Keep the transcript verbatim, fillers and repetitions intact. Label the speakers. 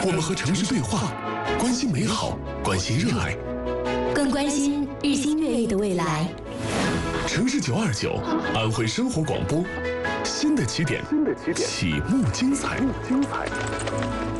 Speaker 1: 我们和城市对话，关心美好，关心热爱，
Speaker 2: 更关心日新月异的未来。
Speaker 1: 城市九二九，安徽生活广播，新的起点，新的起点，启幕精彩，精彩。